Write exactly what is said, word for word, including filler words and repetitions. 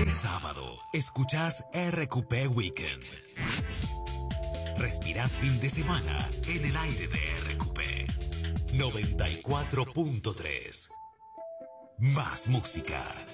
Sábado, escuchás R Q P Weekend. Respirás fin de semana en el aire de R Q P. noventa y cuatro punto tres. Más música.